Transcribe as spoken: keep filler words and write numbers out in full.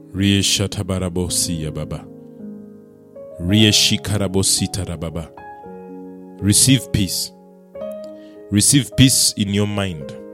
Rieshatabarabosiya Baba. Rieshikarabosita Baba. Receive peace. Receive peace in your mind.